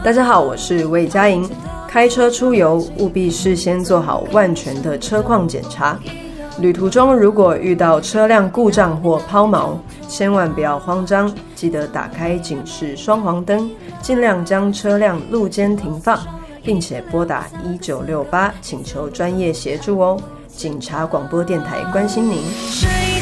大家好，我是魏佳莹。开车出游务必事先做好万全的车况检查。旅途中如果遇到车辆故障或抛锚，千万不要慌张，记得打开警示双黄灯，尽量将车辆路肩停放，并且拨打1968请求专业协助哦。警察广播电台关心您。